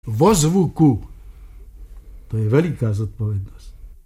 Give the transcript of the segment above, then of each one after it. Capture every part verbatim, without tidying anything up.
vo zvuku. To je veľká zodpovednosť.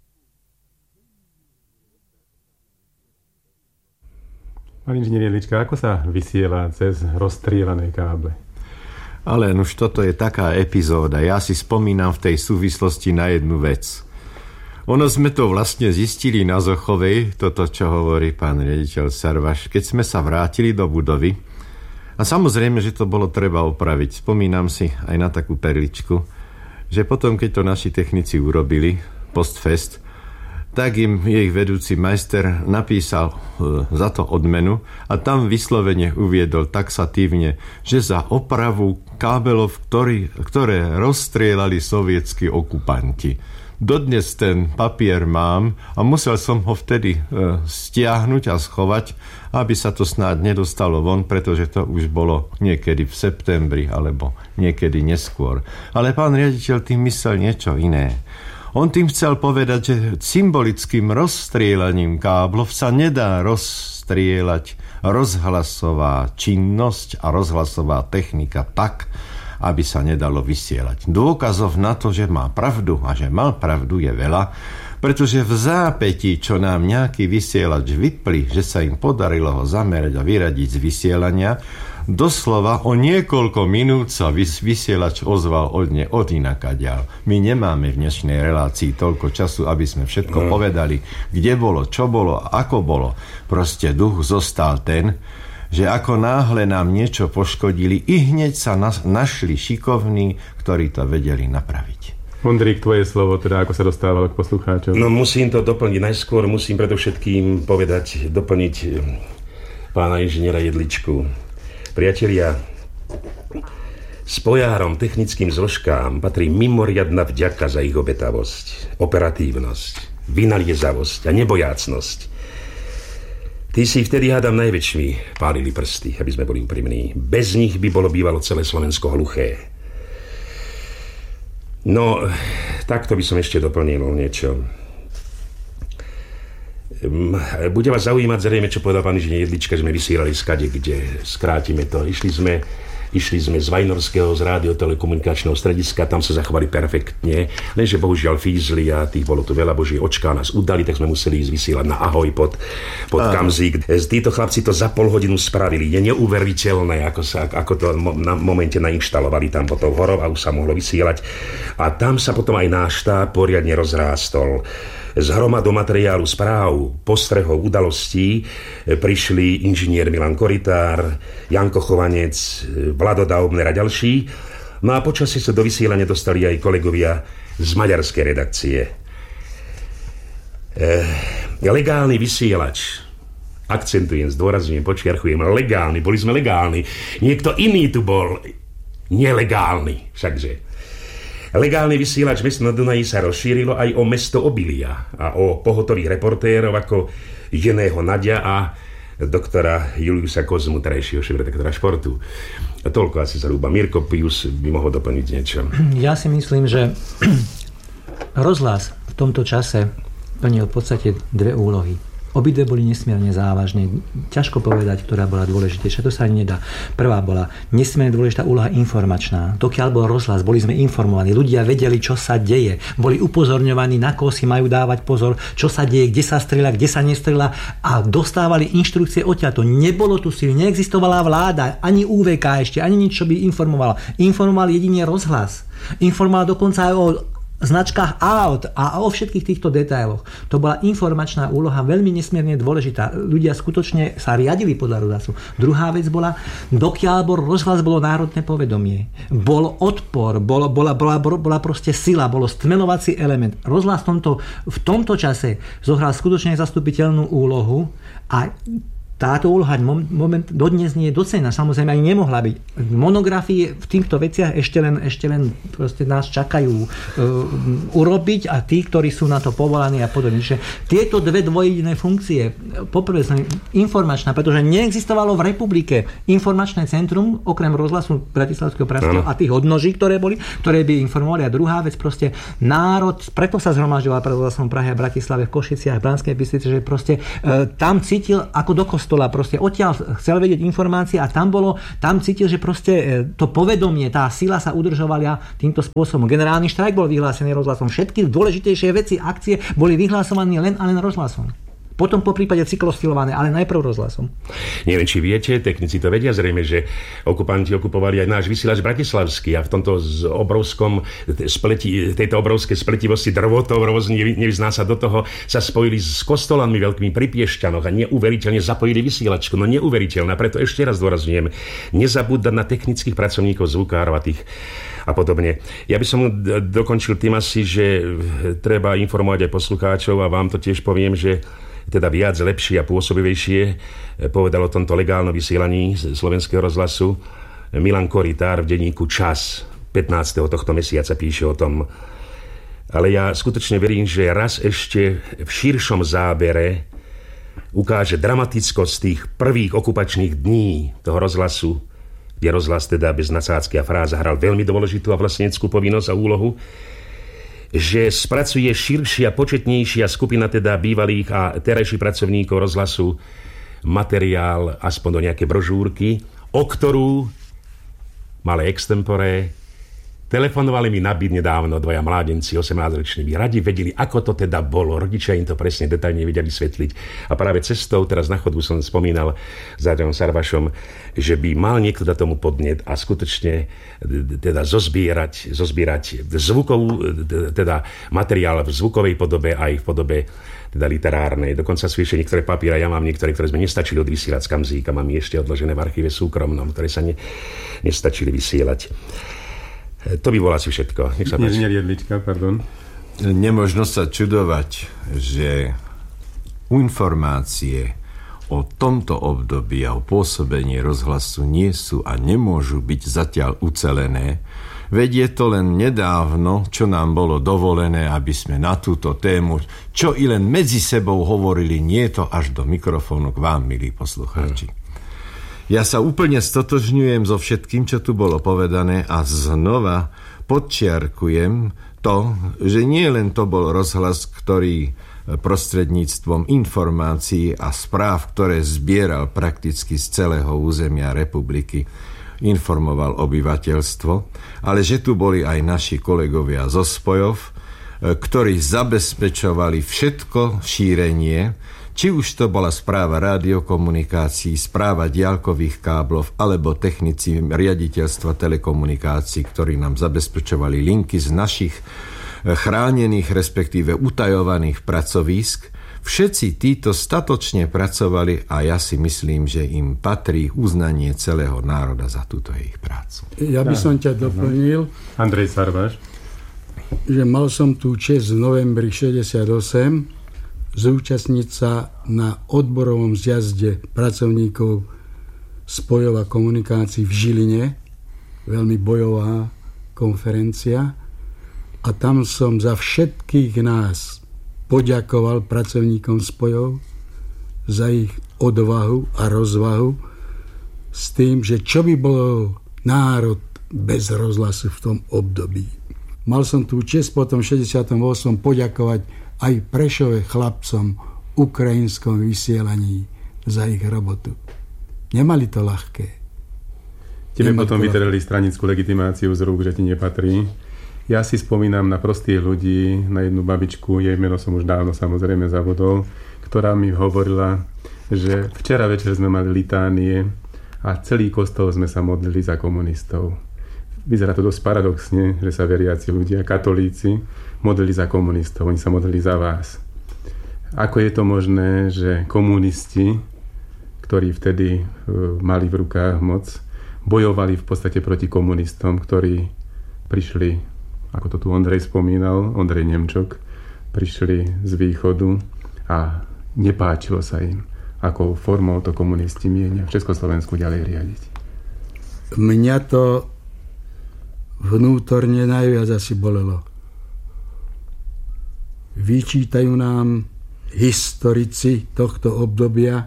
Pán inžinier Jedlička, ako sa vysiela cez rozstrielané káble? Ale už toto je taká epizóda. Ja si spomínam v tej súvislosti na jednu vec. Ono sme to vlastne zistili na Zochovej, toto, čo hovorí pán riaditeľ Sarvaš, keď sme sa vrátili do budovy. A samozrejme, že to bolo treba opraviť. Spomínam si aj na takú perličku, že potom, keď to naši technici urobili, postfest, tak im jej vedúci majster napísal e, za to odmenu a tam vyslovene uviedol taxatívne, že za opravu kábelov, ktorý, ktoré rozstrielali sovietskí okupanti. Dodnes ten papier mám a musel som ho vtedy e, stiahnuť a schovať, aby sa to snáď nedostalo von, pretože to už bolo niekedy v septembri alebo niekedy neskôr. Ale pán riaditeľ tým myslel niečo iné. On tým chcel povedať, že symbolickým rozstrielaním káblov sa nedá rozstrieľať rozhlasová činnosť a rozhlasová technika tak, aby sa nedalo vysielať. Dôkazov na to, že má pravdu a že mal pravdu, je veľa, pretože v zápätí, čo nám nejaký vysielač vypli, že sa im podarilo ho zamerať a vyradiť z vysielania, doslova o niekoľko minút sa vysielač ozval od ne, od inakaďal. My nemáme v dnešnej relácii toľko času, aby sme všetko no. povedali, kde bolo, čo bolo, ako bolo. Proste duch zostal ten, že ako náhle nám niečo poškodili, i hneď sa nas, našli šikovní, ktorí to vedeli napraviť. Ondrík, tvoje slovo, teda ako sa dostávalo k poslucháčom? No musím to doplniť. Najskôr musím predovšetkým povedať, doplniť pána inžiniera Jedličku. Priatelia, spojárom, technickým zložkám patrí mimoriadna vďaka za ich obetavosť, operatívnosť, vynaliezavosť a nebojácnosť. Tí si vtedy, hádam, najväčšmi pálili prsty, aby sme boli úprimní. Bez nich by bolo bývalo celé Slovensko hluché. No, takto by som ešte doplnil niečo. Bude vás zaujímať zrejme, čo povedal pán inžinier Jedlička, že sme vysielali skade, kde skrátime to. Išli sme, išli sme z Vajnorského, z rádiotelekomunikačného strediska, tam sa zachovali perfektne, lenže bohužiaľ fízli a tých bolo tu veľa, boží očká nás udali, tak sme museli ísť vysielať na Ahoj pod, pod Kamzík. Títo chlapci to za pol hodinu spravili. Je neuveriteľné, ako, sa, ako to na momente nainštalovali tam pod tou horou a už sa mohlo vysielať. A tam sa potom aj náš štáb poriadne rozrástol. Z hromadu materiálu správ, postrehov, udalostí prišli inžinier Milan Koritár, Janko Chovanec, Vlado Daubner a ďalší. No a počasie sa do vysielania dostali aj kolegovia z maďarskej redakcie. E, legálny vysielač, akcentujem, zdôrazňujem, počiarchujem, legálny, boli sme legálni. Niekto iný tu bol nelegálny, všakže. Legálny vysielač Mesto na Dunaji sa rozšírilo aj o mesto obilia a o pohotových reportérov ako Jeného Nadia a doktora Juliusa Kozmu, terajšieho šéfredaktora Športu. A toľko asi zhruba. Mirko Pius by mohol doplniť niečo. Ja si myslím, že rozhlas v tomto čase plnil v podstate dve úlohy. Obidve boli nesmierne závažné. Ťažko povedať, ktorá bola dôležitejšia. To sa ani nedá. Prvá bola nesmierne dôležitá úloha informačná. Dokiaľ bol rozhlas, boli sme informovaní. Ľudia vedeli, čo sa deje. Boli upozorňovaní, na koho si majú dávať pozor, čo sa deje, kde sa strieľa, kde sa nestrieľa a dostávali inštrukcie odtiaľto. Nebolo tu síl, neexistovala vláda, ani ú vé ká ešte, ani nič, čo by informovala. Informoval jedine rozhlas. Informoval dokonca aj o značkách aut a o všetkých týchto detailoch. To bola informačná úloha veľmi nesmierne dôležitá. Ľudia skutočne sa riadili podľa rozhlasu. Druhá vec bola, dokiaľ bol rozhlas, bolo národné povedomie. Bol odpor, bolo, bola, bola, bola proste sila, bolo stmelovací element. Rozhlas v tomto, v tomto čase zohral skutočne zastupiteľnú úlohu a táto úloha moment dodnes nie je docenená, samozrejme ani nemohla byť. Monografie v týchto veciach ešte len, ešte len proste nás čakajú uh, urobiť a tí, ktorí sú na to povolaní a podobne. Čiže tieto dve dvojjediné funkcie, poprvé som informačná, pretože neexistovalo v republike informačné centrum, okrem rozhlasu Bratislavského praského a tých odnoží, ktoré boli, ktoré by informovali. A druhá vec, proste národ, preto sa zhromažďoval pred rozhlasom Prahy a Bratislave, v Košiciach, v Banskej Bystrici, že proste uh, tam cítil ako do kostola. kostola, proste odtiaľ chcel vedieť informácie a tam bolo, tam cítil, že proste to povedomie, tá sila sa udržovala týmto spôsobom. Generálny štrajk bol vyhlásený rozhlasom. Všetky dôležitejšie veci, akcie boli vyhlásované len a len rozhlasom. Potom po prípade cyklostilované, ale najprv rozhlasom. Neviem, či viete, technici to vedia zrejme, že okupanti okupovali aj náš vysielač bratislavský a v tomto obrovskom spleti, tejto obrovskej spletivosti drvotov rôzne nevyzná sa do toho, sa spojili s kostolami veľkými pri Piešťanoch a neuveriteľne zapojili vysielačku. No neuveriteľné, preto ešte raz dôrazňujem, nezabúdať na technických pracovníkov, zvukárov a tých a podobne. Ja by som dokončil tým asi, že treba informovať aj poslucháčov a vám to tiež poviem, že teda viac, lepšie a pôsobivejšie povedal o tomto legálnom vysielaní slovenského rozhlasu Milan Koritár v denníku Čas pätnásteho tohto mesiaca píše o tom. Ale ja skutočne verím, že raz ešte v širšom zábere ukáže dramatickosť tých prvých okupačných dní toho rozhlasu, kde rozhlas teda bez nadsázky a fráza hral veľmi dôležitú a vlasteneckú povinnosť a úlohu, že spracuje širšia, početnejšia skupina teda bývalých a terajších pracovníkov rozhlasu materiál, aspoň do nejaké brožúrky, o ktorú malé extempore telefonovali mi na byt nedávno dvaja mládenci, osemnásťroční, by radi vedeli, ako to teda bolo. Rodičia im to presne detailne vedia vysvetliť. A práve cestou, teraz na chodbu som spomínal s Adrianom Sarvašom, že by mal niekto dať tomu podnet a skutočne teda zozbierať, zozbierať zvukovú, teda materiál v zvukovej podobe aj v podobe teda literárnej. Dokonca sú ešte niektoré papiera, ja mám niektoré, ktoré sme nestačili odvysielať z Kamzíka, mám ešte odložené v archíve súkromnom, ktoré sa ne, nestačili vysielať. To by bolo asi všetko. Nech sa páči. Inžinier Jedlička, pardon. Nemožno sa čudovať, že informácie o tomto období a o pôsobení rozhlasu nie sú a nemôžu byť zatiaľ ucelené. Veď je to len nedávno, čo nám bolo dovolené, aby sme na túto tému, čo i len medzi sebou hovorili, nie to až do mikrofónu k vám, milí poslucháči. Hmm. Ja sa úplne stotožňujem so všetkým, čo tu bolo povedané a znova podčiarkujem to, že nie len to bol rozhlas, ktorý prostredníctvom informácií a správ, ktoré zbieral prakticky z celého územia republiky, informoval obyvateľstvo, ale že tu boli aj naši kolegovia zo spojov, ktorí zabezpečovali všetko šírenie, či už to bola správa rádiokomunikácií, správa diaľkových káblov, alebo technici riaditeľstva telekomunikácií, ktorí nám zabezpečovali linky z našich chránených, respektíve utajovaných pracovísk. Všetci títo statočne pracovali a ja si myslím, že im patrí uznanie celého národa za túto ich prácu. Ja by som ťa doplnil. Andrej Sarvaš. Že mal som tú česť v novembri šesťdesiatosem zúčastniť sa na odborovom zjazde pracovníkov spojov a komunikácií v Žiline. Veľmi bojová konferencia. A tam som za všetkých nás poďakoval pracovníkom spojov za ich odvahu a rozvahu s tým, že čo by bol národ bez rozhlasu v tom období. Mal som tú česť potom v šesťdesiatom ôsmom poďakovať aj Prešove chlapcom v ukrajinskom vysielaní za ich robotu. Nemali to ľahké. Tebe Nemali potom vytrhli stranickú legitimáciu z rúk, že ti nepatrí. Ja si spomínam na prostých ľudí, na jednu babičku, jej meno som už dávno samozrejme zabudol, ktorá mi hovorila, že včera večer sme mali litánie a celý kostol sme sa modlili za komunistov. Vyzerá to dosť paradoxne, že sa veriaci ľudia, katolíci, modlili za komunistov, oni sa modlili za vás. Ako je to možné, že komunisti, ktorí vtedy mali v rukách moc, bojovali v podstate proti komunistom, ktorí prišli, ako to tu Ondrej spomínal, Ondrej Nemčok, prišli z východu a nepáčilo sa im, akou formou to komunisti mienia v Československu ďalej riadiť. Mňa to vnútorne najviac asi bolelo. Vyčítajú nám historici tohto obdobia,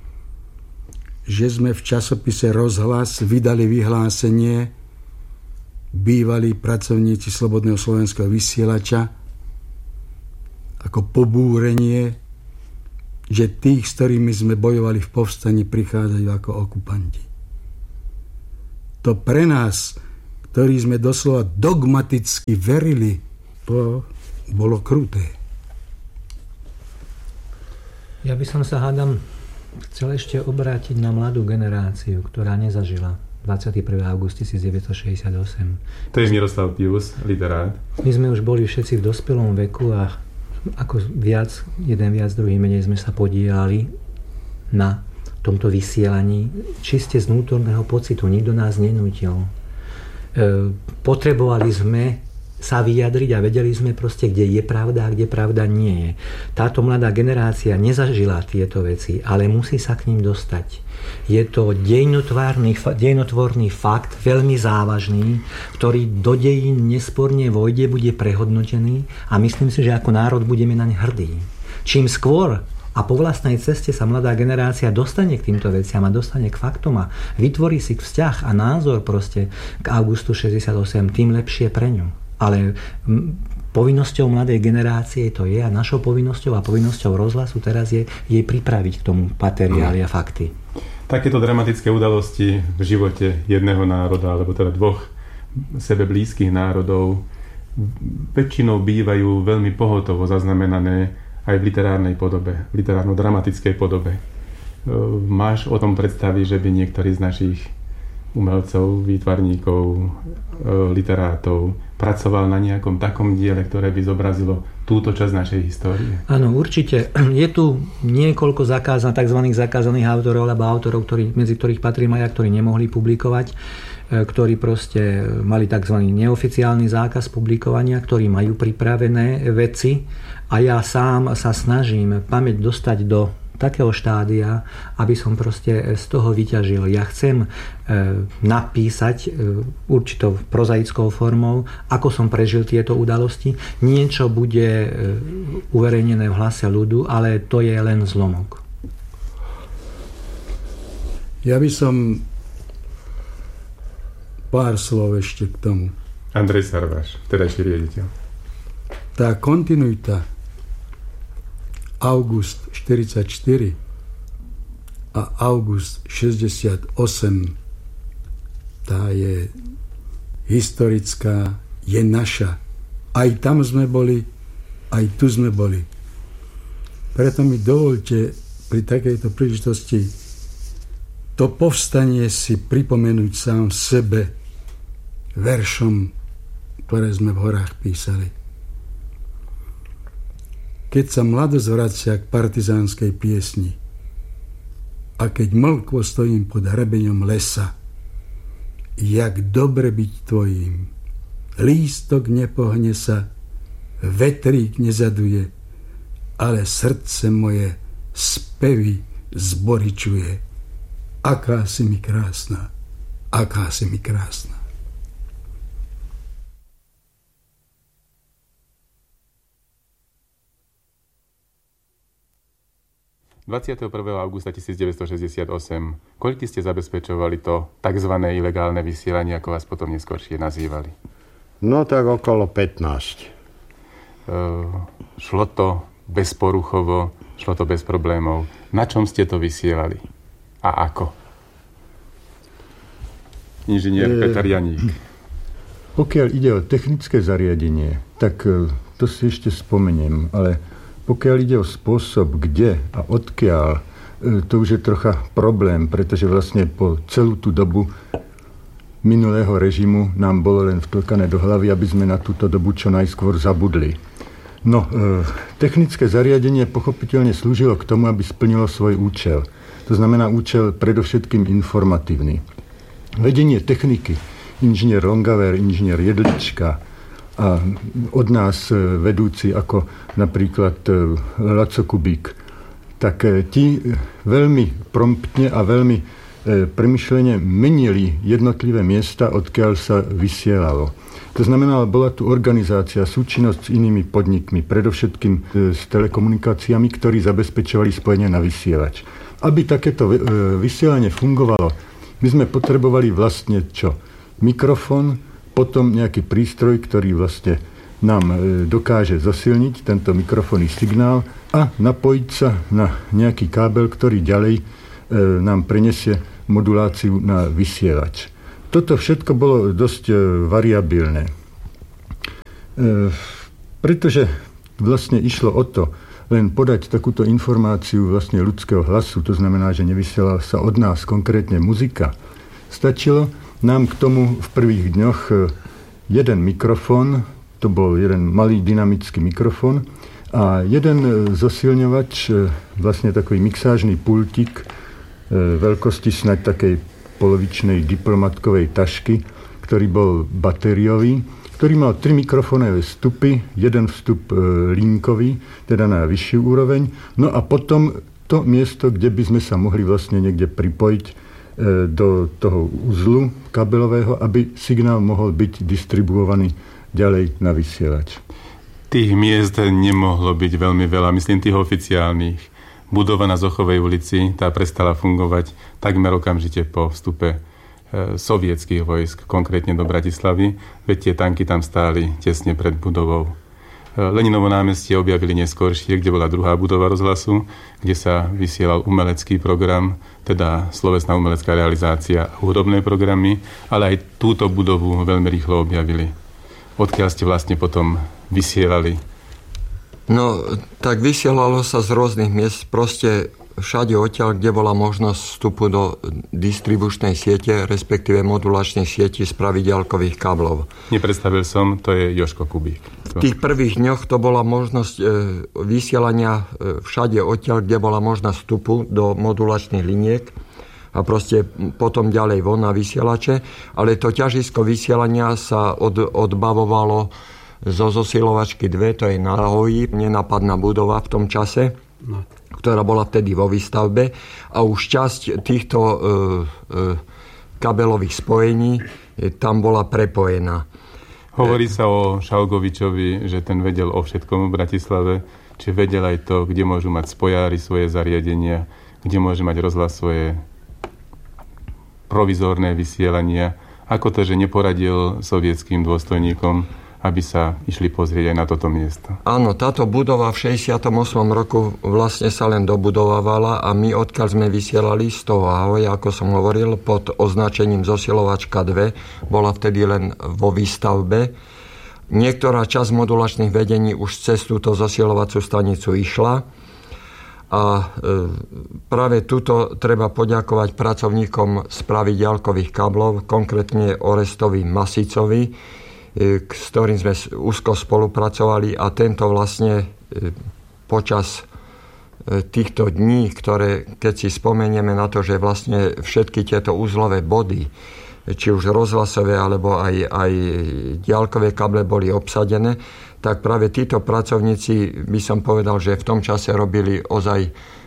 že sme v časopise Rozhlas vydali vyhlásenie bývalí pracovníci Slobodného slovenského vysielača ako pobúrenie že tých, s ktorými sme bojovali v povstaní, prichádzajú ako okupanti. To pre nás, ktorí sme doslova dogmaticky verili, to bolo kruté. Ja by som sa, hádam, chcel ešte obrátiť na mladú generáciu, ktorá nezažila dvadsiateho prvého augusta devätnásťstošesťdesiatosem. To je Miroslav Pius, literát. My sme už boli všetci v dospelom veku a ako viac, jeden viac, druhý menej sme sa podíjali na tomto vysielaní čiste z vnútorného pocitu. Nikto nás nenútil. E, potrebovali sme sa vyjadriť a vedeli sme proste, kde je pravda a kde pravda nie je. Táto mladá generácia nezažila tieto veci, ale musí sa k ním dostať. Je to dejnotvorný, dejnotvorný fakt, veľmi závažný, ktorý do dejín nesporne vojde, bude prehodnotený a myslím si, že ako národ budeme naň hrdí. Čím skôr a po vlastnej ceste sa mladá generácia dostane k týmto veciam a dostane k faktom a vytvorí si vzťah a názor proste k augustu šesťdesiatosem, tým lepšie pre ňu. Ale povinnosťou mladej generácie to je a našou povinnosťou a povinnosťou rozhlasu teraz je jej pripraviť k tomu materiály a fakty. Takéto dramatické udalosti v živote jedného národa, alebo teda dvoch sebe blízkych národov, väčšinou bývajú veľmi pohotovo zaznamenané aj v literárnej podobe, v literárno-dramatickej podobe. Máš o tom predstavy, že by niektorý z našich umelcov, výtvarníkov, literátov pracoval na nejakom takom diele, ktoré by zobrazilo túto časť našej histórie? Áno, určite. Je tu niekoľko zakázaných, tzv. Zakázaných autorov, alebo autorov, ktorí, medzi ktorých patrí Maja, ktorí nemohli publikovať, ktorí proste mali tzv. Neoficiálny zákaz publikovania, ktorí majú pripravené veci a ja sám sa snažím pamäť dostať do takého štádia, aby som proste z toho vyťažil. Ja chcem e, napísať e, určitou prozaickou formou, ako som prežil tieto udalosti. Niečo bude e, uverejnené v Hlase ľudu, ale to je len zlomok. Ja by som pár slov ešte k tomu. Andrej Sarváš, vtedajší riaditeľ. Tá kontinuita august štyridsaťštyri a august šesťdesiatosem, tá je historická, je naša. Aj tam sme boli, aj tu sme boli. Preto mi dovolte pri takejto príležitosti to povstanie si pripomenúť sám sebe veršom, ktoré sme v horách písali. Keď sa mladosť vracia k partizánskej piesni a keď mlkvo stojím pod hrebeňom lesa, jak dobre byť tvojím, lístok nepohne sa, vetrík nezaduje, ale srdce moje spevy zboričuje. Aká si mi krásna, aká si mi krásna. dvadsiateho prvého augusta devätnásťstošesťdesiatosem. Koľky ste zabezpečovali to tzv. Ilegálne vysielanie, ako vás potom neskôršie nazývali? No tak okolo pätnásť. E, šlo to bezporuchovo, šlo to bez problémov. Na čom ste to vysielali? A ako? Inžinier e, Peter Janík. Pokiaľ ide o technické zariadenie, tak to si ešte spomeniem, ale pokiaľ ide o spôsob, kde a odkiaľ, to už je trocha problém, pretože vlastne po celú tú dobu minulého režimu nám bolo len vtlkané do hlavy, aby sme na túto dobu čo najskôr zabudli. No, e, technické zariadenie pochopiteľne slúžilo k tomu, aby splnilo svoj účel. To znamená účel predovšetkým informatívny. Vedenie techniky, inžinier Longaver, inžinier Jedlička, a od nás vedúci ako napríklad Laco Kubík, tak ti veľmi promptne a veľmi premyšlene menili jednotlivé miesta, odkiaľ sa vysielalo. To znamená, bola tu organizácia, súčinnosť s inými podnikmi, predovšetkým s telekomunikáciami, ktorí zabezpečovali spojenie na vysielač. Aby takéto vysielanie fungovalo, my sme potrebovali vlastne čo? Mikrofón, potom nejaký prístroj, ktorý vlastne nám dokáže zosilniť tento mikrofónny signál a napojiť sa na nejaký kábel, ktorý ďalej nám prenesie moduláciu na vysielač. Toto všetko bolo dosť variabilné. Pretože vlastne išlo o to, len podať takúto informáciu vlastne ľudského hlasu, to znamená, že nevysielala sa od nás konkrétne muzika. Stačilo nám k tomu v prvých dňoch jeden mikrofón, to bol jeden malý dynamický mikrofón a jeden zosilňovač, vlastne takový mixážny pultík veľkosti snáď takej polovičnej diplomatkovej tašky, ktorý bol batériový, ktorý mal tri mikrofónové vstupy, jeden vstup linkový, teda na vyššiu úroveň, no a potom to miesto, kde by sme sa mohli vlastne niekde pripojiť do toho uzlu kabelového, aby signál mohol byť distribuovaný ďalej na vysielač. Tých miest nemohlo byť veľmi veľa, myslím tých oficiálnych. Budova na Zochovej ulici, tá prestala fungovať takmer okamžite po vstupe sovietských vojsk, konkrétne do Bratislavy, veď tie tanky tam stáli tesne pred budovou. Leninovo námestie objavili neskôršie, kde bola druhá budova rozhlasu, kde sa vysielal umelecký program, teda slovesná umelecká realizácia a hudobné programy, ale aj túto budovu veľmi rýchlo objavili. Odkiaľ ste vlastne potom vysielali? No, tak vysielalo sa z rôznych miest, proste všade odtiaľ, kde bola možnosť vstupu do distribučnej siete, respektíve modulačnej sieti z pravidiaľkových káblov. Nepredstavil som, to je Jožko Kubík. V tých prvých dňoch to bola možnosť e, vysielania e, všade odtiaľ, kde bola možnosť vstupu do modulačných liniek a proste potom ďalej von na vysielače, ale to ťažisko vysielania sa od, odbavovalo zo zosilovačky dve, to je na Hoji, nenápadná budova v tom čase, no, ktorá bola vtedy vo výstavbe a už časť týchto e, e, kabelových spojení e, tam bola prepojená. Hovorí sa o Šalgovičovi, že ten vedel o všetkom v Bratislave, či vedel aj to, kde môžu mať spojári svoje zariadenia, kde môže mať rozhlas svoje provizórne vysielania. Ako to, že neporadil sovietským dôstojníkom, aby sa išli pozrieť aj na toto miesto? Áno, táto budova v šesťdesiatom ôsmom roku vlastne sa len dobudovávala a my, odkiaľ sme vysielali z toho Ahoja, ako som hovoril, pod označením zosilovačka dve, bola vtedy len vo výstavbe. Niektorá časť modulačných vedení už cez túto zosilovacú stanicu išla a e, práve tuto treba poďakovať pracovníkom z pravidiaľkových káblov, konkrétne Orestovi Masicovi, s ktorým sme úzko spolupracovali a tento vlastne počas týchto dní, ktoré, keď si spomenieme na to, že vlastne všetky tieto uzlové body, či už rozhlasové, alebo aj, aj diaľkové káble boli obsadené, tak práve títo pracovníci, by som povedal, že v tom čase robili ozaj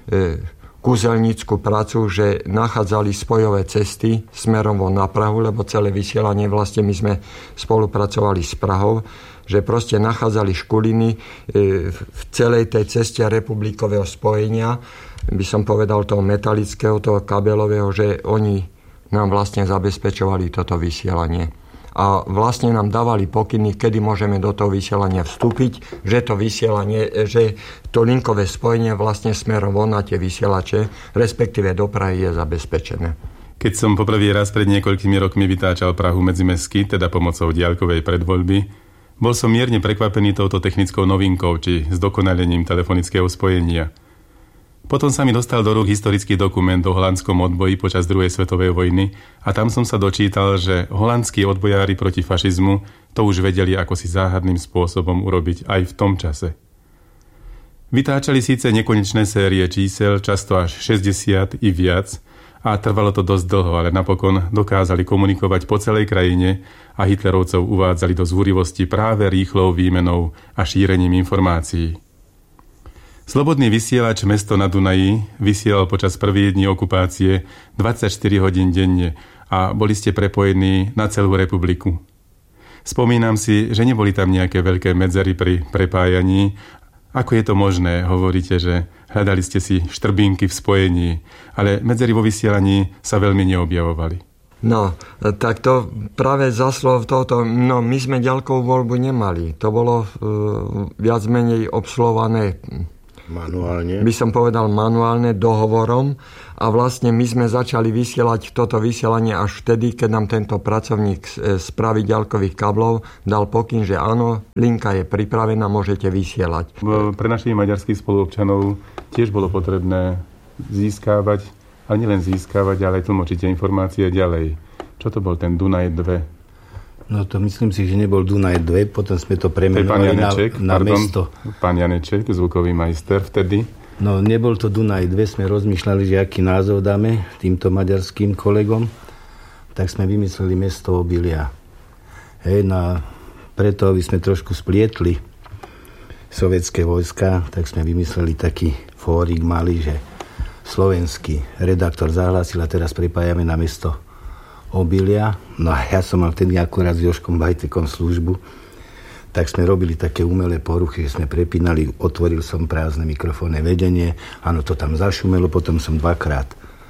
kúzelnícku prácu, že nachádzali spojové cesty smerom von na Prahu, lebo celé vysielanie vlastne my sme spolupracovali s Prahou, že proste nachádzali škuliny v celej tej ceste republikového spojenia, by som povedal toho metalického, toho kabelového, že oni nám vlastne zabezpečovali toto vysielanie. A vlastne nám dávali pokyny, kedy môžeme do toho vysielania vstúpiť, že to vysielanie, že to linkové spojenie vlastne smerom von na tie vysielače, respektíve do Prahy je zabezpečené. Keď som poprvý raz pred niekoľkými rokmi vytáčal Prahu medzimestský, teda pomocou diaľkovej predvoľby, bol som mierne prekvapený touto technickou novinkou, či zdokonalením telefonického spojenia. Potom sa mi dostal do rúk historický dokument o holandskom odboji počas druhej svetovej vojny a tam som sa dočítal, že holandskí odbojári proti fašizmu to už vedeli ako si záhadným spôsobom urobiť aj v tom čase. Vytáčali síce nekonečné série čísel, často až šesťdesiat i viac, a trvalo to dosť dlho, ale napokon dokázali komunikovať po celej krajine a hitlerovcov uvádzali do zúrivosti práve rýchlou výmenou a šírením informácií. Slobodný vysielač Mesto na Dunaji vysielal počas prvých dní okupácie dvadsaťštyri hodín denne a boli ste prepojení na celú republiku. Spomínam si, že neboli tam nejaké veľké medzery pri prepájaní. Ako je to možné? Hovoríte, že hľadali ste si štrbinky v spojení, ale medzery vo vysielaní sa veľmi neobjavovali. No, tak to práve zaslo toto, no my sme ďalkovú voľbu nemali. To bolo uh, viac menej obsluhované manuálne. By som povedal manuálne dohovorom a vlastne my sme začali vysielať toto vysielanie až vtedy, keď nám tento pracovník správy ďalkových kablov dal pokyn, že áno, linka je pripravená, môžete vysielať. Pre našich maďarských spoluobčanov tiež bolo potrebné získávať, ale nielen získavať, ale aj tlmočiť informácie ďalej. Čo to bol ten Dunaj dva? No to myslím si, že nebol Dunaj dva, potom sme to premenovali na, na pardon, mesto. Pán Janeček, zvukový majster vtedy. No nebol to Dunaj dva, sme rozmýšľali, že aký názov dáme týmto maďarským kolegom, tak sme vymysleli mesto Obilia. Hej, no preto, aby sme trošku splietli sovietské vojska, tak sme vymysleli taký fórik malý, že slovenský redaktor zahlásil a teraz pripájame na mesto Obilia. No a ja som mal vtedy akurát s Jožkom Bajtekom službu, tak sme robili také umelé poruchy, že sme prepínali, otvoril som prázdne mikrofónne vedenie, áno, to tam zašumelo, potom som dvakrát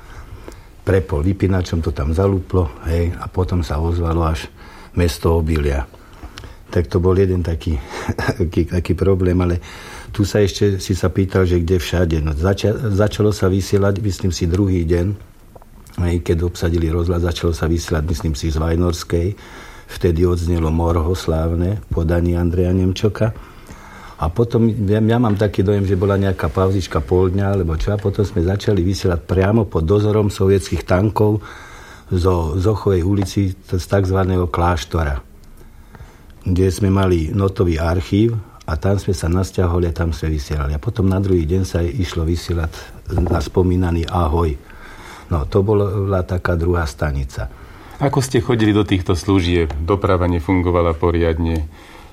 prepol vypínačom, to tam zalúplo, hej, a potom sa ozvalo až mesto Obilia. Tak to bol jeden taký, taký, taký problém, ale tu sa ešte si sa pýtal, že kde všade. No, zača, začalo sa vysielať, myslím si, druhý deň, aj keď obsadili rozhlas, začalo sa vysielať, myslím si, z Vajnorskej. Vtedy odznelo Morho slávne, podaní Andreja Nemčoka. A potom, ja, ja mám taký dojem, že bola nejaká pauzička pol dňa, alebo čo, a potom sme začali vysielať priamo pod dozorom sovietských tankov zo Zochovej ulici z takzvaného kláštora, kde sme mali notový archív, a tam sme sa nasťahovali a tam sme vysielali. A potom na druhý deň sa išlo vysielať na spomínaný Ahoj. No, to bola taká druhá stanica. Ako ste chodili do týchto služieb? Doprava nefungovala poriadne, e,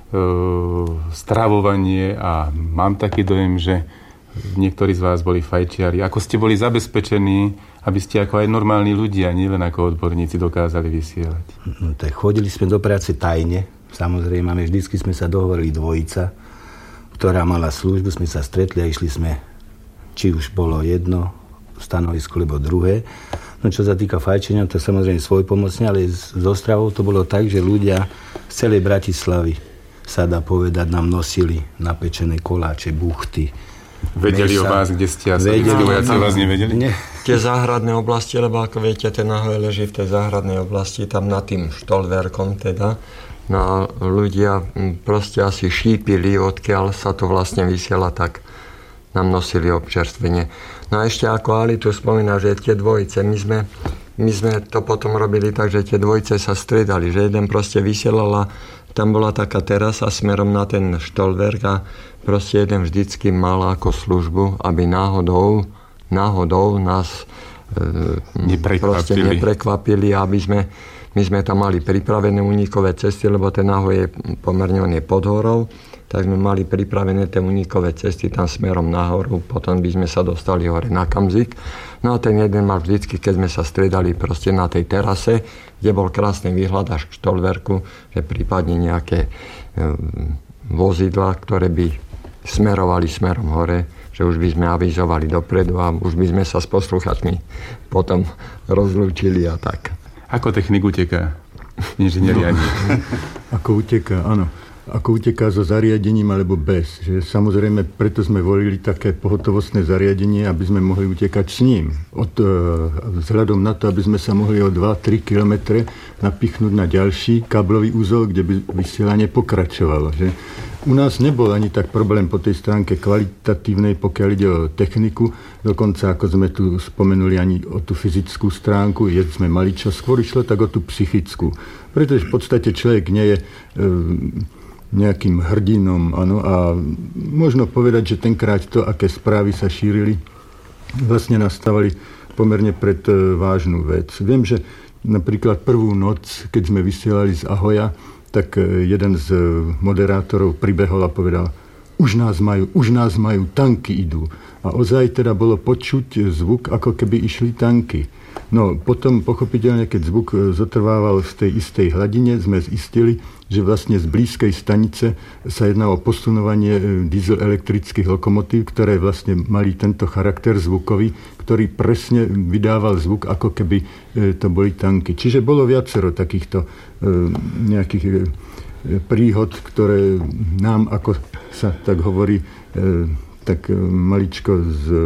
stravovanie a mám taký dojem, že niektorí z vás boli fajčiari. Ako ste boli zabezpečení, aby ste ako aj normálni ľudia, nielen ako odborníci, dokázali vysielať? No, tak chodili sme do práce tajne. Samozrejme, vždycky sme sa dohovorili dvojica, ktorá mala službu, sme sa stretli a išli sme, či už bolo jedno stanovisko, alebo druhé. No čo sa týka fajčenia, to samozrejme svojpomocne, ale z ostravou to bolo tak, že ľudia z celej Bratislavy, sa dá povedať, nám nosili napečené koláče, buchty. Vedeli mesa. O vás, kde ste a sovietskí vojaci o vás nevedeli? Nie. Tie záhradné oblasti, lebo ako viete, ten Ahoj leží v tej záhradnej oblasti, tam nad tým štolverkom teda. No ľudia proste asi šípili, odkiaľ sa to vlastne vysiela, tak nám nosili občerstvenie. No a ešte ako Ali tu spomína, že tie dvojice, my sme, my sme to potom robili tak, že tie dvojice sa striedali, že jeden proste vysielala, tam bola taká terasa smerom na ten štolverk a proste jeden vždycky mal ako službu, aby náhodou, náhodou nás e, proste neprekvapili, aby sme My sme tam mali pripravené unikové cesty, lebo ten Ahoj je pomerne, on je pod horou, tak sme mali pripravené tie unikové cesty tam smerom nahoru, potom by sme sa dostali hore na Kamzik. No a ten jeden mal vždycky, keď sme sa striedali proste na tej terase, kde bol krásny výhľad až k štolverku, že prípadne nejaké e, vozidla, ktoré by smerovali smerom hore, že už by sme avizovali dopredu a už by sme sa s posluchačmi potom rozlúčili a tak. Ako technik uteká? Inžinieri ani. No, ako uteká, áno. Ako uteká so zariadením alebo bez. Že samozrejme, preto sme volili také pohotovostné zariadenie, aby sme mohli utekať s ním. Od, vzhľadom na to, aby sme sa mohli o dva tri kilometre napichnúť na ďalší káblový úzol, kde by vysielanie pokračovalo. Že? U nás nebol ani tak problém po tej stránke kvalitatívnej, pokiaľ ide o techniku. Dokonca, ako sme tu spomenuli, ani o tú fyzickú stránku, je, sme mali čo. Skôr išlo tak o tú psychickú. Pretože v podstate človek nie je e, nejakým hrdinom. Ano, a možno povedať, že tenkrát to, aké správy sa šírili, vlastne nastávali pomerne pred e, vážnu vec. Viem, že napríklad prvú noc, keď sme vysielali z Ahoja, tak jeden z moderátorov pribehol a povedal, už nás majú, už nás majú, tanky idú. A ozaj teda bolo počuť zvuk, ako keby išli tanky. No potom pochopiteľne, keď zvuk zotrvával v tej istej hladine, sme zistili, že vlastne z blízkej stanice sa jedná o posunovanie diesel-elektrických lokomotív, ktoré vlastne mali tento charakter zvukový, ktorý presne vydával zvuk, ako keby to boli tanky. Čiže bolo viacero takýchto nejakých príhod, ktoré nám, ako sa tak hovorí, tak maličko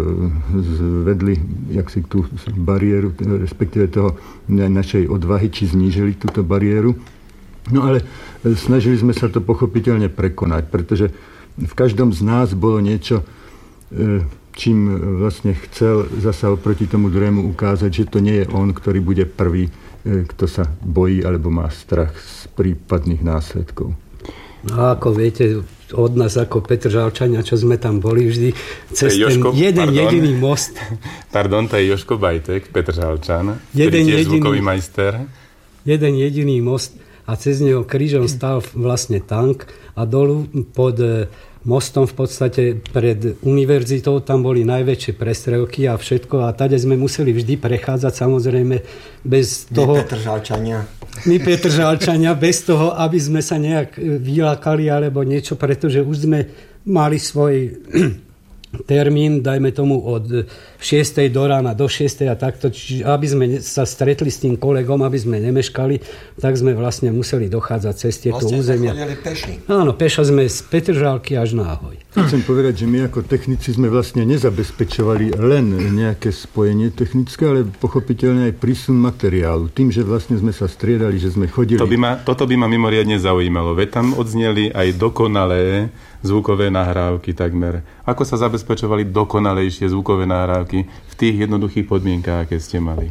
zvedli jak si tú bariéru, respektíve toho našej odvahy, či znížili túto bariéru. No ale snažili sme sa to pochopiteľne prekonať, pretože v každom z nás bolo niečo, čím vlastne chcel zasa oproti tomu druhému ukázať, že to nie je on, ktorý bude prvý, kto sa bojí alebo má strach z prípadných následkov. No ako viete, od nás ako Petržalčania, čo sme tam boli vždy, cez ten Jožko, jeden pardon, jediný most. Pardon, to je Jožko Bajtek, Petržalčan, ktorý tiež zvukový majster. Jeden jediný most a cez neho krížom stál vlastne tank a dolu pod mostom v podstate pred univerzitou tam boli najväčšie prestrelky a všetko a tade sme museli vždy prechádzať, samozrejme bez toho... My Petržalčania. My Petržalčania, bez toho, aby sme sa nejak vylákali alebo niečo, pretože už sme mali svoj termín, dajme tomu od šiestej do rána do šiestej a takto, čiže aby sme sa stretli s tým kolegom, aby sme nemeškali, tak sme vlastne museli dochádzať cez tieto vlastne územia. Vlastne peši. Áno, peša sme z Petržalky až na Ahoj. Chcem povedať, že my ako technici sme vlastne nezabezpečovali len nejaké spojenie technické, ale pochopiteľne aj prísun materiálu. Tým, že vlastne sme sa striedali, že sme chodili... To by ma, toto by ma mimoriadne zaujímalo. Veď tam odzneli aj dokonalé zvukové nahrávky takmer. Ako sa zabezpečovali dokonalejšie zvukové nahrávky v tých jednoduchých podmienkách, aké ste mali?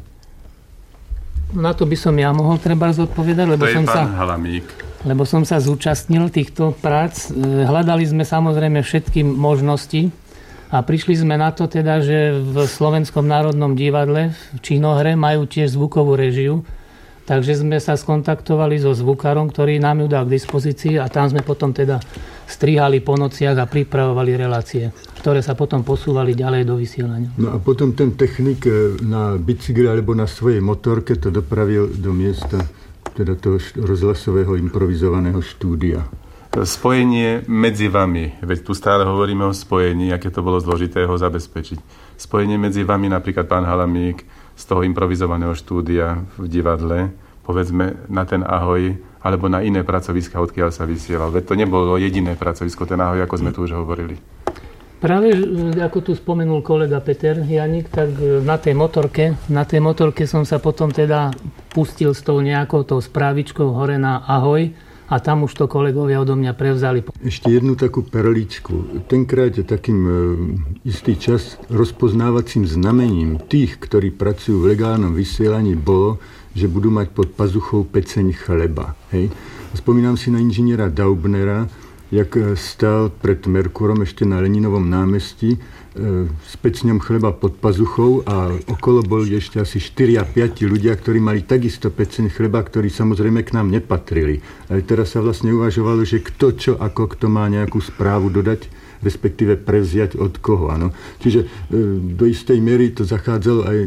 Na to by som ja mohol treba zodpovedať, lebo to som sa... Halamík. Lebo som sa zúčastnil týchto prác. Hľadali sme samozrejme všetky možnosti a prišli sme na to teda, že v Slovenskom národnom divadle v Činohre majú tiež zvukovú režiu, takže sme sa skontaktovali so zvukárom, ktorý nám ju dal k dispozícii a tam sme potom teda strihali po nociach a pripravovali relácie, ktoré sa potom posúvali ďalej do vysielania. No a potom ten technik na bicykli alebo na svojej motorke to dopravil do miesta teda toho rozhlasového improvizovaného štúdia. Spojenie medzi vami, veď tu stále hovoríme o spojení, aké to bolo zložité ho zabezpečiť. Spojenie medzi vami, napríklad pán Halamík, z toho improvizovaného štúdia v divadle, povedzme na ten Ahoj, alebo na iné pracoviska, odkiaľ sa vysielal. Veď to nebolo jediné pracovisko, ten Ahoj, ako sme tu už hovorili. Práve, ako tu spomenul kolega Peter Janík, tak na tej motorke, na tej motorke som sa potom teda pustil s tou nejakou tou správičkou hore na Ahoj a tam už to kolegovia odo mňa prevzali. Ešte jednu takú perličku. Tenkrát je takým e, istý čas rozpoznávacím znamením tých, ktorí pracujú v legálnom vysielaní, bolo, že budú mať pod pazuchou peceň chleba. Hej? Spomínam si na inžiniera Daubnera, jak stál pred Merkurom ešte na Leninovom námestí e, s pecňom chleba pod pazuchou a okolo boli ešte asi štyri a päť ľudia, ktorí mali takisto peceň chleba, ktorí samozrejme k nám nepatrili. Ale teraz sa vlastne uvažovalo, že kto čo, ako kto má nejakú správu dodať, respektíve prevziať od koho. Ano. Čiže e, do istej miery to zachádzalo aj...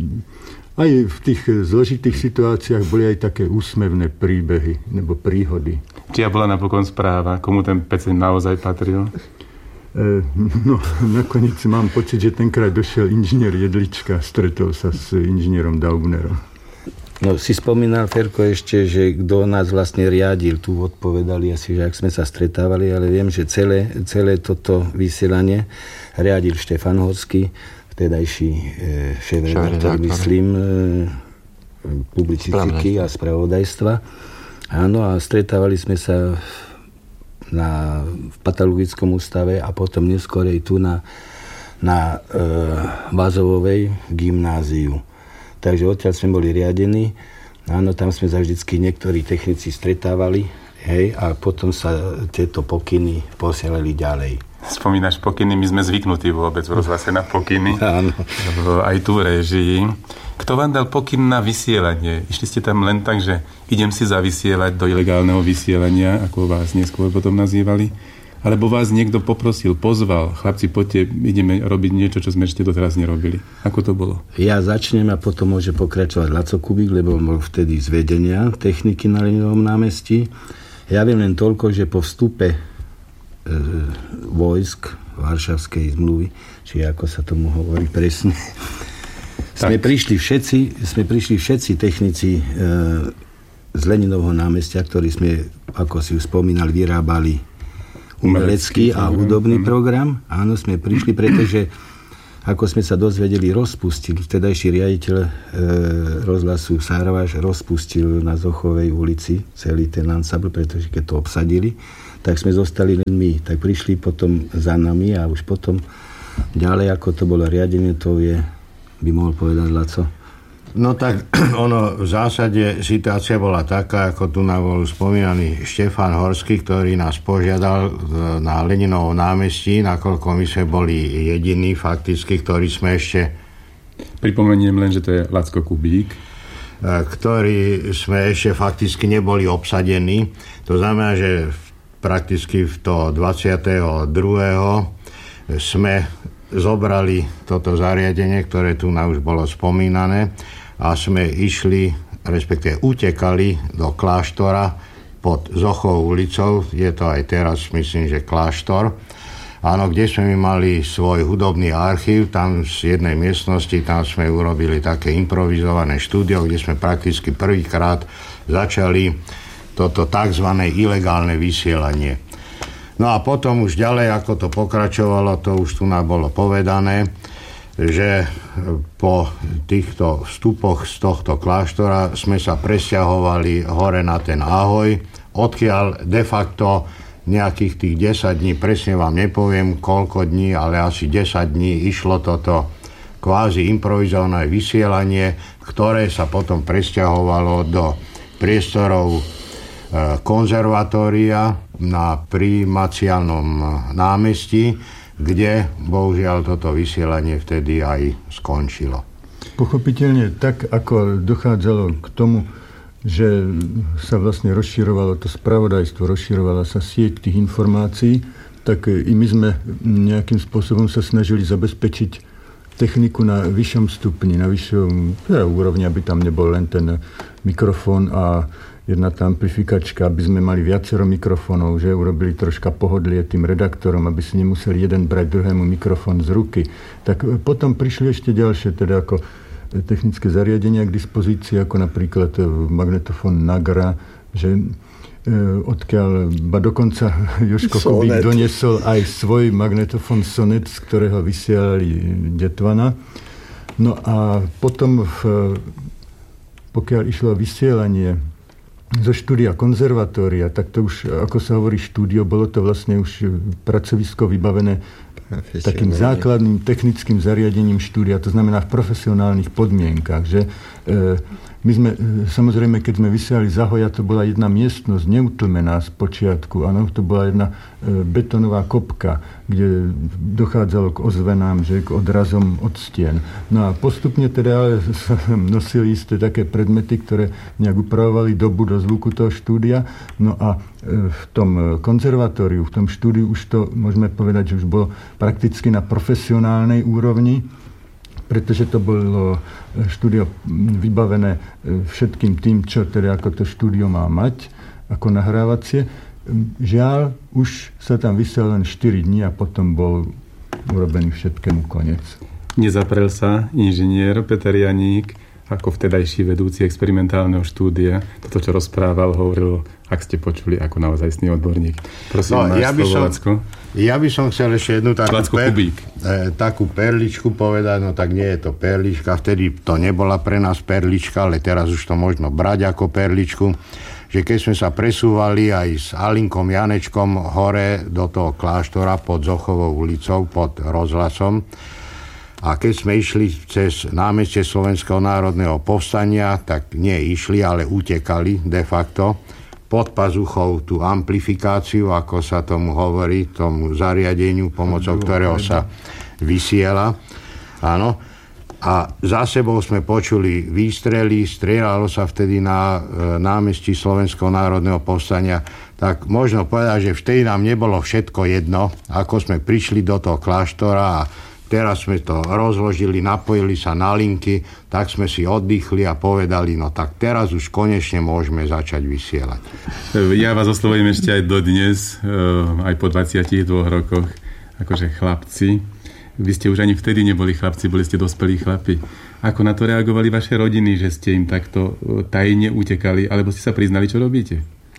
Aj v tých zložitých situáciách boli aj také úsmevné príbehy nebo príhody. Čia bola napokon správa, komu ten peceň naozaj patril? E, no, nakoniec mám pocit, že tenkrát došiel inžinier Jedlička, stretol sa s inžinierom Daubnerom. No, si spomínal, Ferko, ešte, že kto nás vlastne riadil, tu odpovedali asi, že ak sme sa stretávali, ale viem, že celé, celé toto vysielanie riadil Štefan Horský, vtedajší e, šéf-redaktor, myslím, e, publicistiky a spravodajstva. Áno, a stretávali sme sa na, v patologickom ústave a potom neskorej tu na, na e, Vazovovej gymnáziu. Takže odtiaľ sme boli riadení. Áno, tam sme sa vždycky niektorí technici stretávali, hej, a potom sa tieto pokyny posielali ďalej. Spomínaš pokyny, my sme zvyknutí vôbec v rozhlase na pokyny. Áno. Aj tu v réžii. Kto vám dal pokyn na vysielanie? Išli ste tam len tak, že idem si zavysielať do ilegálneho vysielania, ako vás neskôr potom nazývali? Alebo vás niekto poprosil, pozval, chlapci, poďte, ideme robiť niečo, čo sme ešte doteraz nerobili. Ako to bolo? Ja začnem a potom môže pokračovať Laco Kubík, lebo bol vtedy z vedenia techniky na Leninovom námestí. Ja viem len toľko, že po vstupe e, vojsk Varšavskej zmluvy, či ako sa tomu hovorí presne, sme prišli všetci, sme prišli všetci technici e, z Leninovho námestia, ktorí sme, ako si už spomínal, vyrábali umelecký a hudobný program. Áno, sme prišli, pretože ako sme sa dozvedeli, rozpustil vtedajší riaditeľ e, rozhlasu Sarvaš, rozpustil na Zochovej ulici celý ten ansambl, pretože keď to obsadili, tak sme zostali len my. Tak prišli potom za nami a už potom ďalej, ako to bolo riadenie, to je, by mohol povedať Laco. No tak ono, v zásade situácia bola taká, ako tu nám bol spomínaný Štefan Horský, ktorý nás požiadal na Leninovom námestí, nakoľko my sme boli jediní fakticky, ktorí sme ešte... Pripomeniem len, že to je Lacko Kubík. Ktorí sme ešte fakticky neboli obsadení. To znamená, že prakticky v to dvadsiateho druhého sme zobrali toto zariadenie, ktoré tu nám už bolo spomínané, a sme išli, respektíve utekali do kláštora pod Zochovou ulicou, je to aj teraz, myslím, že kláštor, áno, kde sme mali svoj hudobný archív, tam z jednej miestnosti, tam sme urobili také improvizované štúdio, kde sme prakticky prvýkrát začali toto tzv. Ilegálne vysielanie. No a potom už ďalej, ako to pokračovalo, to už tu nám bolo povedané, že po týchto vstupoch z tohto kláštora sme sa presťahovali hore na ten Ahoj, odkiaľ de facto nejakých tých desať dní, presne vám nepoviem koľko dní, ale asi desať dní išlo toto kvázi improvizované vysielanie, ktoré sa potom presťahovalo do priestorov konzervatória na Primaciálnom námestí, kde bohužiaľ toto vysielanie vtedy aj skončilo. Pochopiteľne tak, ako dochádzalo k tomu, že sa vlastne rozširovalo to spravodajstvo, rozširovala sa sieť tých informácií, tak i my sme nejakým spôsobom sa snažili zabezpečiť techniku na vyššom stupni, na vyššom teda, úrovni, aby tam nebol len ten mikrofón a jedna tá amplifikačka, aby sme mali viacero mikrofónov, že urobili troška pohodlie tým redaktorom, aby si nemuseli jeden brať druhému mikrofón z ruky. Tak potom prišli ešte ďalšie, teda ako technické zariadenia k dispozícii, ako napríklad magnetofón Nagra, že odkiaľ, ba dokonca Jožko Kubík doniesol aj svoj magnetofón Sonet, z ktorého vysielali Detvana. No a potom, v, pokiaľ išlo vysielanie zo štúdia konzervatória, tak to už, ako sa hovorí štúdio, bolo to vlastne už pracovisko vybavené takým základným technickým zariadením štúdia, to znamená v profesionálnych podmienkach, že e, my sme, samozrejme, keď sme vysielali z Ahoja, to bola jedna miestnosť neutlmená z počiatku, áno, to bola jedna e, betonová kopka, kde dochádzalo k ozvenám, že k odrazom od stien. No a postupne teda sa nosili isté také predmety, ktoré nejak upravovali dobu do zvuku toho štúdia. No a e, v tom konzervatóriu, v tom štúdiu už to, môžeme povedať, že už bolo prakticky na profesionálnej úrovni, pretože to bolo štúdio vybavené všetkým tým, čo teda ako to štúdio má mať, ako nahrávacie. Žiaľ, už sa tam vysiel len štyri dní a potom bol urobený všetkému koniec. Nezaprel sa inžinier Peter Janík ako vtedajší vedúci experimentálneho štúdia. Toto, čo rozprával, hovoril, ak ste počuli, ako naozajstný odborník. Prosím, no, máš ja slovo, som, Lacko. Ja by som chcel ešte jednu takú, per, e, takú perličku povedať, no tak nie je to perlička, vtedy to nebola pre nás perlička, ale teraz už to možno brať ako perličku, že keď sme sa presúvali aj s Alinkom Janečkom hore do toho kláštora pod Zochovou ulicou, pod rozhlasom, a keď sme išli cez námestie Slovenského národného povstania, tak nie išli, ale utekali de facto pod pazuchou tú amplifikáciu, ako sa tomu hovorí, tomu zariadeniu, pomocou ktorého sa vysiela. Áno. A za sebou sme počuli výstrely, strieľalo sa vtedy na námestí Slovenského národného povstania, tak možno povedať, že vtedy nám nebolo všetko jedno, ako sme prišli do toho kláštora a teraz sme to rozložili, napojili sa na linky, tak sme si oddychli a povedali, no tak teraz už konečne môžeme začať vysielať. Ja vás oslovujem ešte aj dodnes, aj po dvadsiatich dvoch rokoch, akože chlapci. Vy ste už ani vtedy neboli chlapci, boli ste dospelí chlapi. Ako na to reagovali vaše rodiny, že ste im takto tajne utekali, alebo ste sa priznali, čo robíte?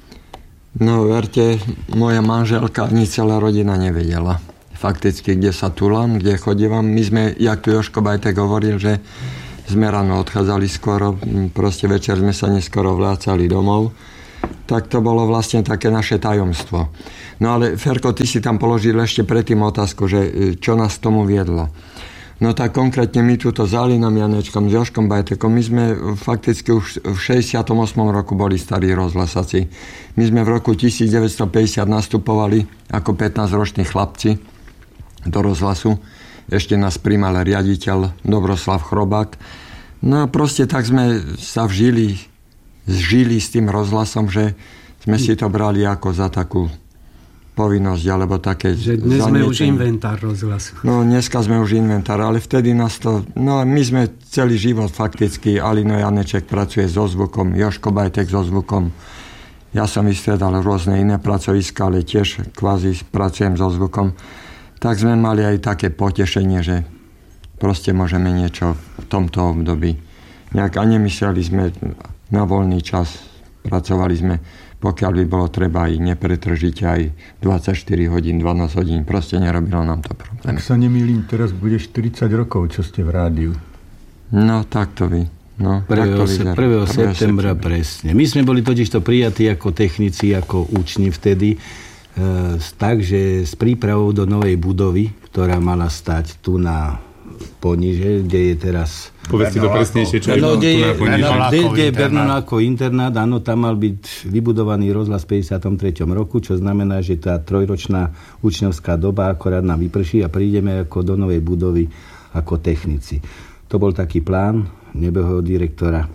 No, verte, moja manželka ani celá rodina nevedela. Fakticky, kde sa tulám, kde chodívam. My sme, jak tu Jožko Bajtek hovoril, že sme ráno odchádzali skoro, proste večer sme sa neskoro vlácali domov. Tak to bolo vlastne také naše tajomstvo. No ale Ferko, ty si tam položil ešte predtým otázku, že čo nás tomu viedlo. No tak konkrétne my túto s Alinom Janečkom, s Jožkom Bajtekom, my sme fakticky už v šesťdesiatom ôsmom roku boli starí rozhlasáci. My sme v roku devätnásťstopäťdesiat nastupovali ako pätnásťroční chlapci do rozhlasu. Ešte nás primal riaditeľ Dobroslav Chrobák. No a proste tak sme sa vžili, zžili s tým rozhlasom, že sme si to brali ako za takú povinnosť, alebo také... Že dnes sme už inventár rozhlasu. No, dneska sme už inventár, ale vtedy nás to... No, my sme celý život fakticky, Alino Janeček pracuje so zvukom, Jožko Bajtek so zvukom. Ja som vystredal rôzne iné pracoviska, ale tiež kvázi pracujem so zvukom. Tak sme mali aj také potešenie, že proste môžeme niečo v tomto období. Nejak a nemysleli sme na voľný čas. Pracovali sme, pokiaľ by bolo treba aj nepretržite, aj dvadsaťštyri hodín, dvanásť hodín. Proste nerobilo nám to problém. Ak sa nemýlim, teraz bude štyridsať rokov, čo ste v rádiu. No, tak to vy. No, prvého septembra presne. My sme boli totiž to prijatí ako technici, ako účni vtedy. E, takže s prípravou do novej budovy, ktorá mala stať tu na Poniže, kde je teraz... Povedzte to presnejšie, čo je no, tu na Poniže. Kde je Bernolákov internát, áno, tam mal byť vybudovaný rozhlas v päťdesiatom treťom roku, čo znamená, že tá trojročná učňovská doba akorát nám vyprší a prídeme ako do novej budovy ako technici. To bol taký plán nebehého direktora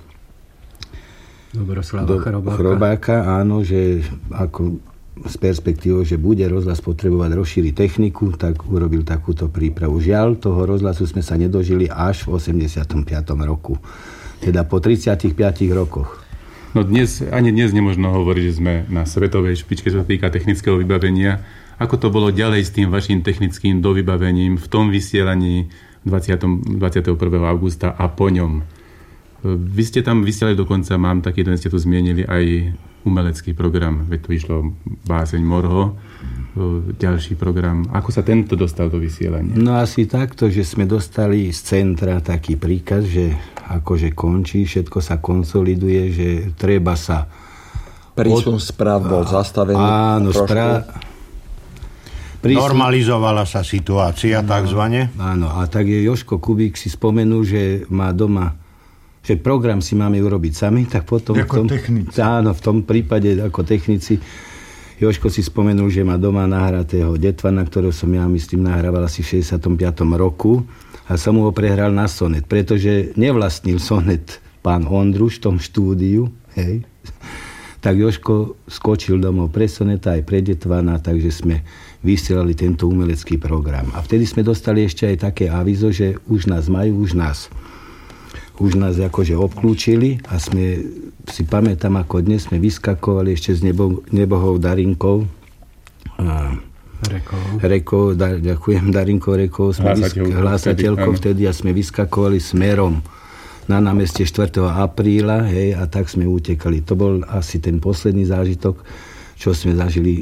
Dobroslava do Chrobáka. Chrobáka, áno, že ako s perspektívou, že bude rozhlas potrebovať rozšíriť techniku, tak urobil takúto prípravu. Žiaľ, toho rozhlasu sme sa nedožili až v osemdesiatom piatom roku. Teda po tridsiatich piatich rokoch. No dnes, ani dnes nemožno hovoriť, že sme na svetovej špičke, čo sa týka technického vybavenia. Ako to bolo ďalej s tým vašim technickým dovybavením v tom vysielaní dvadsiateho prvého augusta a po ňom? Vy ste tam vysielali dokonca, mám taký, ten ste tu zmienili, aj umelecký program, veď tu išlo Báseň Morho, ďalší program. Ako sa tento dostal do vysielania? No asi takto, že sme dostali z centra taký príkaz, že akože končí, všetko sa konsoliduje, že treba sa... Prísun od... správ bol zastavený. Áno, správ... Prísun... Normalizovala sa situácia, no, takzvané. Áno, a tak je Jožko Kubík si spomenul, že má doma, že program si máme urobiť sami, tak potom... Ako v tom, technici. Áno, v tom prípade ako technici. Jožko si spomenul, že má doma nahratého Detvana, ktorého som ja, myslím, nahrával asi v šesťdesiatom piatom roku a som mu ho prehral na sonet, pretože nevlastnil sonet pán Ondruš v tom štúdiu, hej. Tak Jožko skočil domov pre soneta aj pre Detvana, takže sme vysielali tento umelecký program. A vtedy sme dostali ešte aj také avizo, že už nás majú, už nás už nás akože obklúčili a sme, si pamätám, ako dnes sme vyskakovali ešte s nebo, nebohou Darinkou. A Rekou. Rekou, da, ďakujem, Darinkou Rekou. Sme hlásateľkou vtedy, vtedy a sme vyskakovali smerom na námestie štvrtého apríla, hej, a tak sme utekali. To bol asi ten posledný zážitok, čo sme zažili e,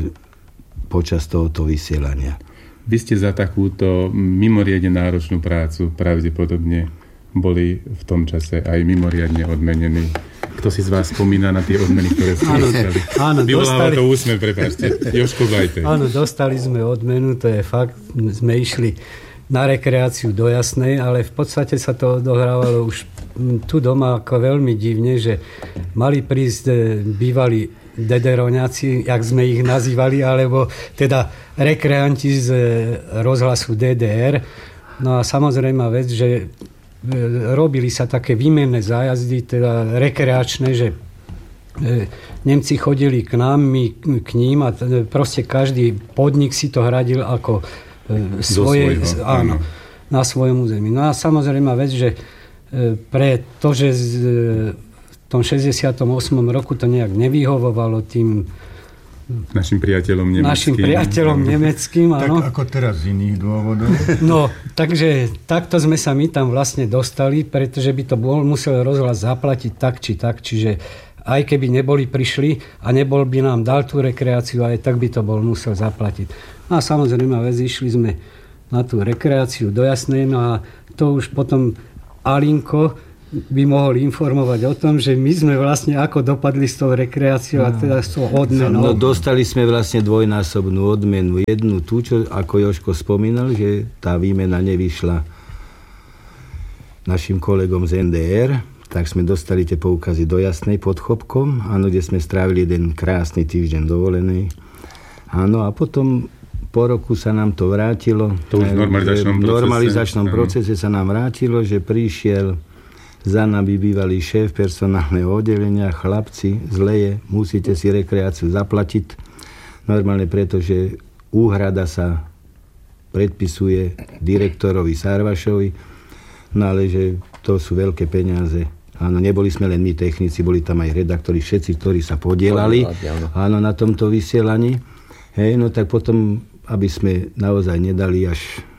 počas tohoto vysielania. Vy ste za takúto mimoriadne náročnú prácu pravdepodobne boli v tom čase aj mimoriadne odmenení. Kto si z vás spomína na tie odmeny, ktoré ste dostali? Áno, Vyvoláva dostali... to úsmev, prepáčte. Jožko Bajtek. Áno, dostali sme odmenu, to je fakt. Sme išli na rekreáciu do Jasnej, ale v podstate sa to dohrávalo už tu doma ako veľmi divne, že mali prísť bývalí dederoňáci, jak sme ich nazývali, alebo teda rekreanti z rozhlasu dé dé er. No a samozrejme vec, že robili sa také výmenné zájazdy, teda rekreačné, že Nemci chodili k nám, my k ním a proste každý podnik si to hradil ako svoje, svojho, áno, na svojom území. No a samozrejme vec, že pre to, že v tom šesťdesiatom ôsmom roku to nejak nevyhovovalo tým našim priateľom nemeckým. Našim priateľom nemeckým, áno. Tak ako teraz z iných dôvodov. No, takže takto sme sa my tam vlastne dostali, pretože by to bol musel rozhlas zaplatiť tak či tak, čiže aj keby neboli prišli a nebol by nám dal tú rekreáciu, aj tak by to bol musel zaplatiť. No a samozrejme, vec, išli sme na tú rekreáciu do Jasnej, no a to už potom Alinko by mohol informovať o tom, že my sme vlastne ako dopadli s tou rekreáciou a teda s tou odmenou. No dostali sme vlastne dvojnásobnú odmenu. Jednu tú, čo ako Jožko spomínal, že tá výmena nevyšla našim kolegom z en dé er, tak sme dostali tie poukazy do Jasnej pod Chopkom, áno, kde sme strávili jeden krásny týždeň dovolený. Áno, a potom po roku sa nám to vrátilo. To už v normalizačnom procese. V normalizačnom procese sa nám vrátilo, že prišiel za nami bývalý šéf personálneho oddelenia, chlapci, zle je, musíte si rekreáciu zaplatiť. Normálne preto, že úhrada sa predpisuje direktorovi Sarvašovi, no ale že to sú veľké peniaze. Áno, neboli sme len my technici, boli tam aj redaktori, všetci, ktorí sa podielali áno, na tomto vysielaní. Hej, no tak potom, aby sme naozaj nedali až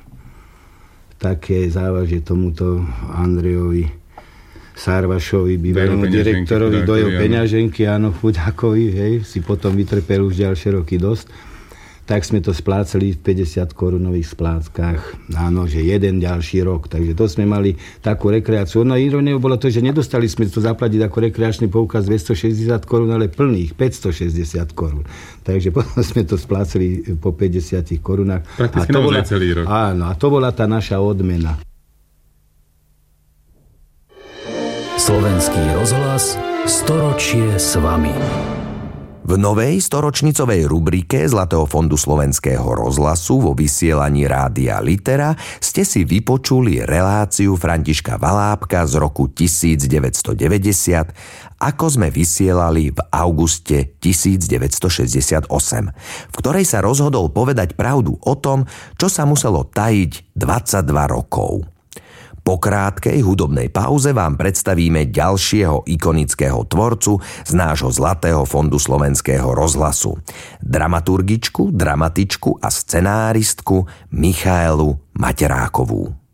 také závažie tomuto Andrejovi Sarvašovi, bývalému direktorovi, do jeho peňaženky, áno, chudákovi, hej, si potom vytrpel už ďalšie roky dosť, tak sme to splácali v päťdesiat korunových spláckach, áno, že jeden ďalší rok, takže to sme mali takú rekreáciu. No a ironiou bolo to, že nedostali sme to zaplatiť ako rekreačný poukaz dvestošesťdesiat korún, ale plných päťstošesťdesiat korún. Takže potom sme to splácali po päťdesiat korunách. Prakticky naozaj celý rok. Áno, a to bola tá naša odmena. Slovenský rozhlas storočie s vami. V novej storočnicovej rubrike Zlatého fondu Slovenského rozhlasu vo vysielaní Rádia Litera ste si vypočuli reláciu Františka Valábka z roku devätnásťstodeväťdesiat, ako sme vysielali v auguste devätnásťstošesťdesiatosem, v ktorej sa rozhodol povedať pravdu o tom, čo sa muselo tajiť dvadsaťdva rokov. Po krátkej hudobnej pauze vám predstavíme ďalšieho ikonického tvorcu z nášho Zlatého fondu Slovenského rozhlasu. Dramaturgičku, dramatičku a scenáristku Michaelu Materákovú.